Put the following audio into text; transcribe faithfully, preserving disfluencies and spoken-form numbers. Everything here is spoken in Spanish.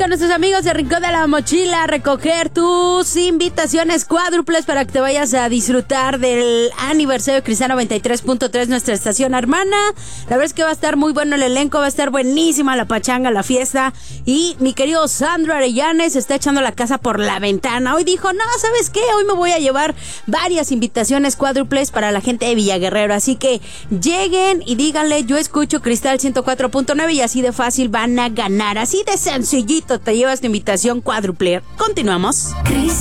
con nuestros amigos de Rincón de la Mochila a recoger tus invitaciones cuádruples para que te vayas a disfrutar del aniversario de Cristal noventa y tres punto tres, nuestra estación hermana. La verdad es que va a estar muy bueno el elenco, va a estar buenísima la pachanga, la fiesta. Y mi querido Sandro Arellanes está echando la casa por la ventana. Hoy dijo, no, ¿sabes qué? Hoy me voy a llevar varias invitaciones cuádruples para la gente de Villaguerrero. Así que lleguen y díganle, yo escucho Cristal ciento cuatro punto nueve, y así de fácil van a ganar. Así de sencillito te llevas tu invitación cuádruple. Continuamos. Cristal.